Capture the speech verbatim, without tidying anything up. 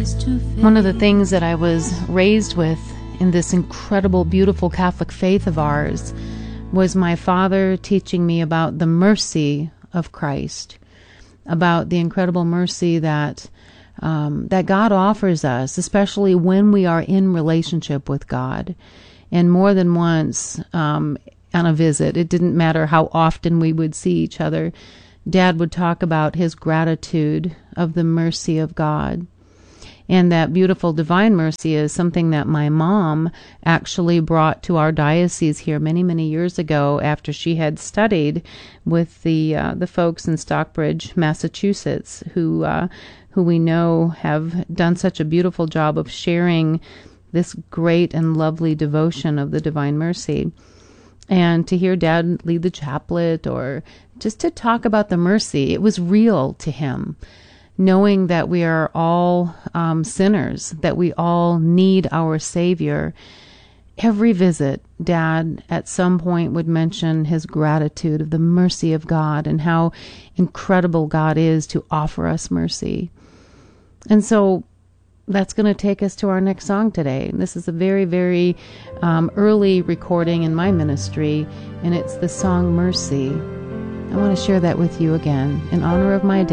One of the things that I was raised with in this incredible, beautiful Catholic faith of ours was my father teaching me about the mercy of Christ, about the incredible mercy that um, that God offers us, especially when we are in relationship with God. And more than once um, on a visit, it didn't matter how often we would see each other, Dad would talk about his gratitude of the mercy of God. And that beautiful divine mercy is something that my mom actually brought to our diocese here many, many years ago after she had studied with the uh, the folks in Stockbridge, Massachusetts, who uh, who we know have done such a beautiful job of sharing this great and lovely devotion of the divine mercy. And to hear Dad lead the chaplet or just to talk about the mercy, it was real to him. Knowing that we are all um, sinners, that we all need our Savior. Every visit, Dad at some point would mention his gratitude of the mercy of God and how incredible God is to offer us mercy. And so that's going to take us to our next song today. This is a very, very um, early recording in my ministry, and it's the song Mercy. I want to share that with you again in honor of my dad.